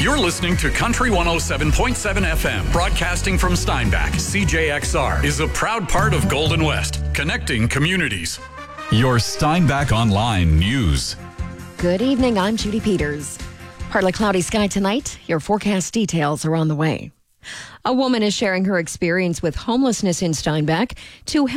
You're listening to Country 107.7 FM, broadcasting from Steinbach. CJXR is a proud part of Golden West, connecting communities. Your Steinbach Online News. Good evening, I'm Judy Peters. Partly cloudy sky tonight. Your forecast details are on the way. A woman is sharing her experience with homelessness in Steinbach to